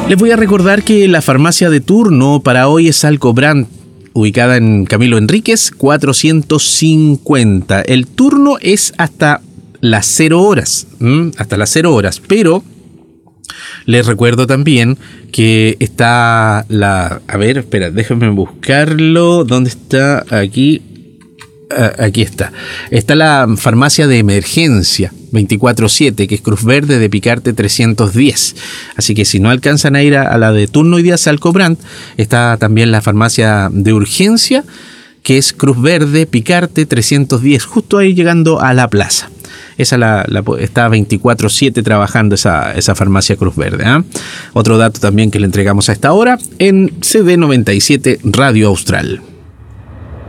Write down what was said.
Les voy a recordar que la farmacia de turno para hoy es Alcobrand, ubicada en Camilo Enríquez 450. El turno es hasta las 0 horas, pero les recuerdo también que está la... A ver, espera, déjenme buscarlo. ¿Dónde está? Aquí está. Está la farmacia de emergencia 24/7, que es Cruz Verde de Picarte 310. Así que si no alcanzan a ir a la de turno hoy día, Salcobrand, está también la farmacia de urgencia, que es Cruz Verde Picarte 310, justo ahí llegando a la plaza. Esa está 24/7 trabajando esa farmacia Cruz Verde, ¿eh? Otro dato también que le entregamos a esta hora en CD97 Radio Austral.